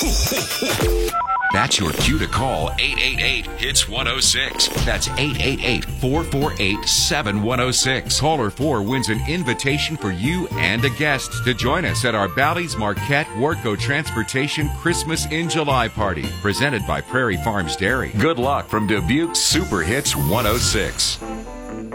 That's your cue to call 888-HITS-106. That's 888-448-7106. Caller 4 wins an invitation for you and a guest to join us at our Bally's Marquette Warco Transportation Christmas in July party, presented by Prairie Farms Dairy. Good luck from Dubuque's Super Hits 106.